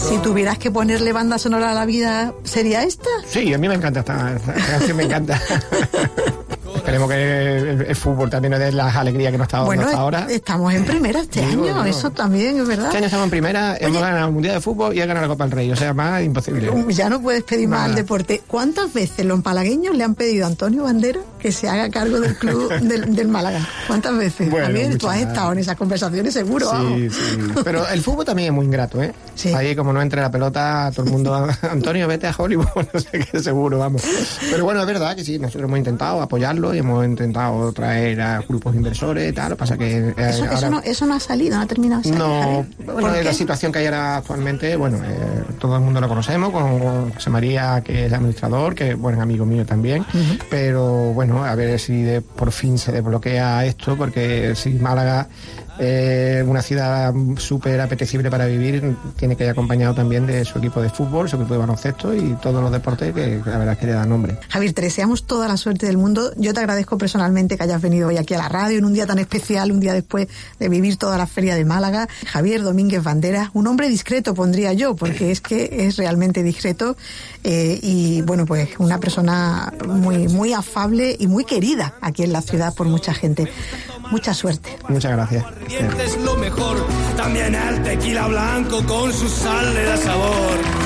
Si tuvieras que ponerle banda sonora a la vida, ¿sería esta? Sí, a mí me encanta esta canción, me encanta. Esperemos que el fútbol también nos dé las alegrías que nos está dando hasta ahora. Estamos en primera este año, eso también es verdad. Este año estamos en primera, hemos ganado el Mundial de Fútbol y ha ganado la Copa del Rey, o sea, más imposible. Ya no puedes pedir más al deporte. ¿Cuántas veces los malagueños le han pedido a Antonio Banderas que se haga cargo del club del Málaga? ¿Cuántas veces? Bueno, Javier, tú has estado en esas conversaciones seguro. Sí. Pero el fútbol también es muy ingrato, ¿eh? Sí. Ahí como no entre la pelota, todo el mundo, Antonio, vete a Hollywood, no sé qué, seguro, vamos. Pero bueno, es verdad que sí, nosotros hemos intentado apoyarlo y hemos intentado traer a grupos inversores y tal, lo que pasa que... Eso no ha salido, no ha terminado. No, bueno, la situación que hay ahora actualmente, todo el mundo lo conocemos, con José María, que es administrador, que bueno, es amigo mío también, pero bueno, a ver si por fin se desbloquea esto, porque si Málaga una ciudad súper apetecible para vivir, tiene que ir acompañado también de su equipo de fútbol, su equipo de baloncesto y todos los deportes que la verdad es que le dan nombre. Javier, te deseamos toda la suerte del mundo. Yo te agradezco personalmente que hayas venido hoy aquí a la radio en un día tan especial, un día después de vivir toda la feria de Málaga. Javier Domínguez Banderas, un hombre discreto pondría yo, porque es que es realmente discreto y bueno, pues una persona muy, muy afable y muy querida aquí en la ciudad por mucha gente. Mucha suerte. Muchas gracias. Es lo mejor, también el tequila blanco con su sal le da sabor.